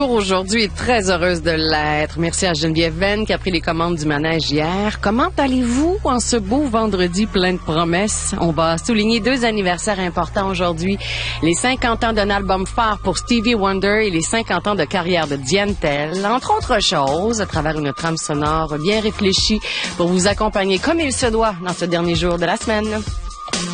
Aujourd'hui, très heureuse de l'être. Merci à Geneviève Venn qui a pris les commandes du manège hier. Comment allez-vous en ce beau vendredi plein de promesses? On va souligner 2 anniversaires importants aujourd'hui. Les 50 ans d'un album phare pour Stevie Wonder et les 50 ans de carrière de Diane Tell, entre autres choses, à travers une trame sonore bien réfléchie pour vous accompagner comme il se doit dans ce dernier jour de la semaine.